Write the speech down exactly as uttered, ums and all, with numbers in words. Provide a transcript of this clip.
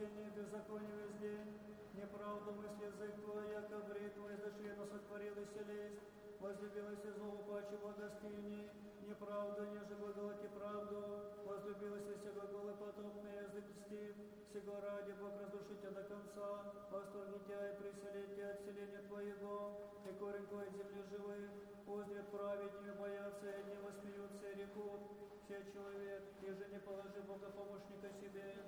прощение беззакония весь день, неправду мысли язык твой, яко брит твой, зашвено сотворил и селесть, возлюбилась и злого паче благостыни, неправду, неже глаголоти правду, возлюбилась и сего голы потопный язык стив, сего ради Бог разрушите до конца, восторгните и приселите от селения твоего, и корень твой от земли живых, узрят праведнее, боятся, и не восмеются, и рекут, все человек, и же не положи Бога помощника себе,